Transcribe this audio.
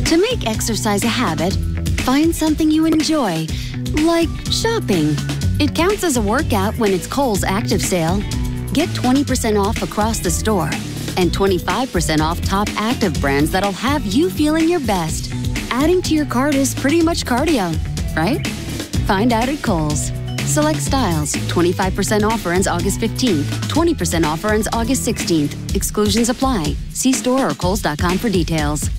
To make exercise a habit, find something you enjoy, like shopping. It counts as a workout when it's Kohl's Active Sale. Get 20% off across the store and 25% off top active brands that'll have you feeling your best. Adding to your cart is pretty much cardio, right? Find out at Kohl's. Select styles. 25% offer ends August 15th. 20% offer ends August 16th. Exclusions apply. See store or kohls.com for details.